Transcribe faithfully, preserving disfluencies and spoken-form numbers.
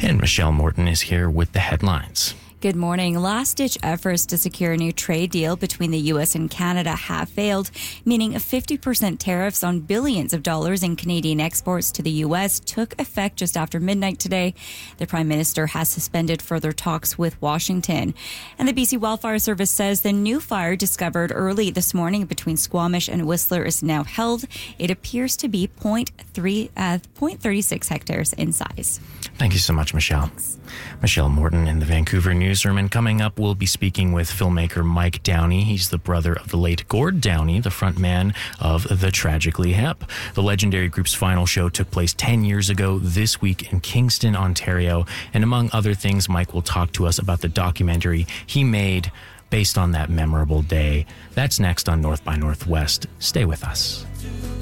And Michelle Morton is here with the headlines. Good morning. Last-ditch efforts to secure a new trade deal between the U S and Canada have failed, meaning fifty percent tariffs on billions of dollars in Canadian exports to the U S took effect just after midnight today. The Prime Minister has suspended further talks with Washington. And the B C Wildfire Service says the new fire discovered early this morning between Squamish and Whistler is now held. It appears to be zero point three, uh, zero point three six hectares in size. Thank you so much, Michelle. Thanks. Michelle Morton in the Vancouver newsroom. And coming up, we'll be speaking with filmmaker Mike Downey. He's the brother of the late Gord Downey, the front man of The Tragically Hip. The legendary group's final show took place ten years ago this week in Kingston, Ontario. And among other things, Mike will talk to us about the documentary he made based on that memorable day. That's next on North by Northwest. Stay with us.